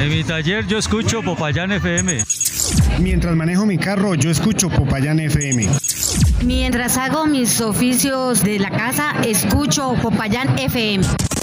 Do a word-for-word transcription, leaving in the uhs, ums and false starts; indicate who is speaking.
Speaker 1: En mi taller yo escucho Popayán F M.
Speaker 2: Mientras manejo mi carro, yo escucho Popayán F M.
Speaker 3: Mientras hago mis oficios de la casa, escucho Popayán F M.